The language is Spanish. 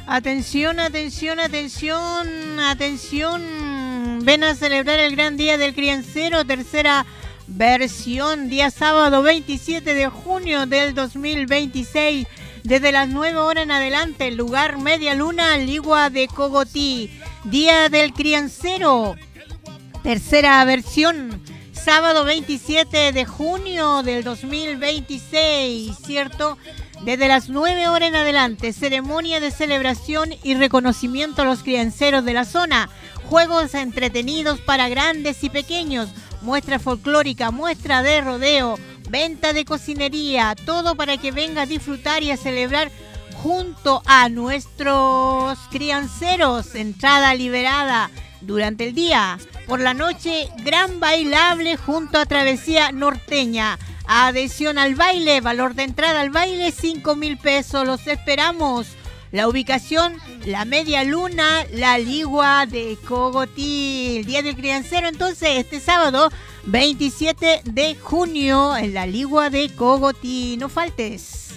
Atención, atención, atención, atención. Ven a celebrar el gran día del criancero, tercera versión, día sábado 27 de junio del 2026, desde las 9 horas en adelante, lugar Media Luna, Ligua de Cogotí. Día del criancero, tercera versión, sábado 27 de junio del 2026, ¿cierto? Desde las 9 horas en adelante, ceremonia de celebración y reconocimiento a los crianceros de la zona, juegos entretenidos para grandes y pequeños, muestra folclórica, muestra de rodeo, venta de cocinería, todo para que venga a disfrutar y a celebrar junto a nuestros crianceros. Entrada liberada durante el día. Por la noche, gran bailable junto a Travesía Norteña. Adhesión al baile, valor de entrada al baile 5,000 pesos, los esperamos. La ubicación, la Media Luna, la Ligua de Cogotí. El día del criancero, entonces, este sábado 27 de junio en la Ligua de Cogotí. No faltes.